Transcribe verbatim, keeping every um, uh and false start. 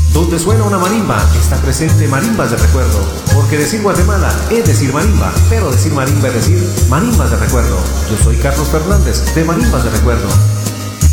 Donde suena una marimba, está presente Marimbas de Recuerdo. Porque decir Guatemala es decir marimba, pero decir marimba es decir marimbas de recuerdo. Yo soy Carlos Fernández, de Marimbas de Recuerdo.